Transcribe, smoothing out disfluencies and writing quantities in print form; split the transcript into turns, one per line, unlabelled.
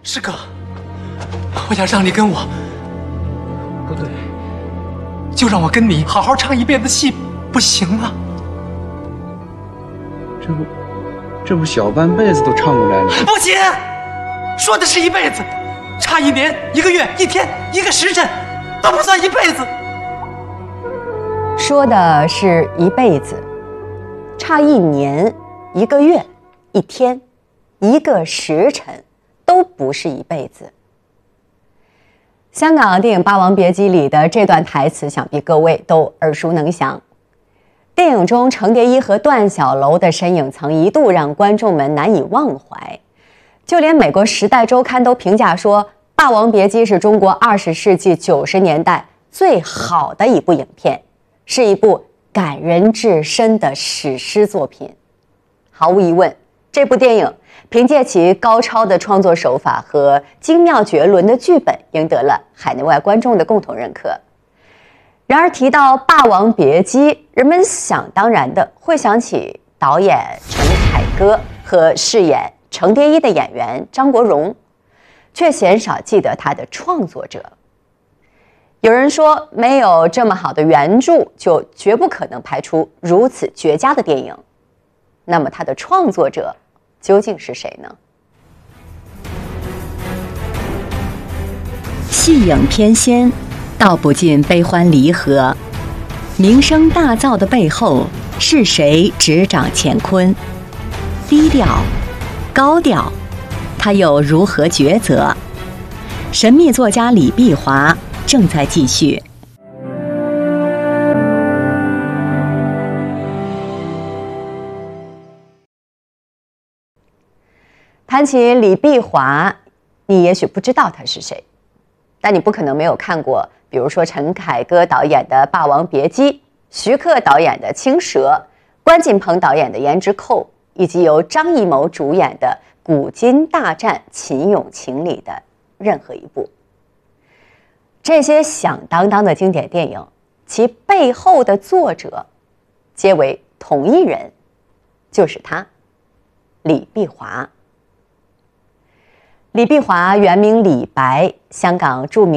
师哥，我想让你跟我，不对，就让我跟你好好唱一辈子戏，不行吗？
这不小半辈子都唱过来了。
不行，说的是一辈子，差1年、1个月、1天、1个时辰，都不算一辈子。
说的是一辈子，差1年、1个月、1天、1个时辰，都不是一辈子。香港电影《霸王别姬》里的这段台词，想必各位都耳熟能详。电影中程蝶衣和段小楼的身影曾一度让观众们难以忘怀，就连美国《时代周刊》都评价说，《霸王别姬》是中国20世纪90年代最好的一部影片，是一部感人至深的史诗作品。毫无疑问，这部电影凭借其高超的创作手法和精妙绝伦的剧本，赢得了海内外观众的共同认可。然而提到《霸王别姬》，人们想当然的会想起导演陈凯歌和饰演程蝶衣的演员张国荣，却鲜少记得他的创作者。有人说，没有这么好的原著，就绝不可能拍出如此绝佳的电影。那么他的创作者究竟是谁呢？
戏影翩跹，道不尽悲欢离合。名声大噪的背后，是谁执掌乾坤？低调，高调，他又如何抉择？神秘作家李碧华正在继续。
谈起李碧华，你也许不知道他是谁，但你不可能没有看过，比如说陈凯歌导演的《霸王别姬》，徐克导演的《青蛇》，关锦鹏导演的《胭脂扣》，以及由张艺谋主演的《古今大战秦俑情》里的任何一部。这些响当当的经典电影，其背后的作者皆为同一人，就是他，李碧华。李碧华原名李白，香港著名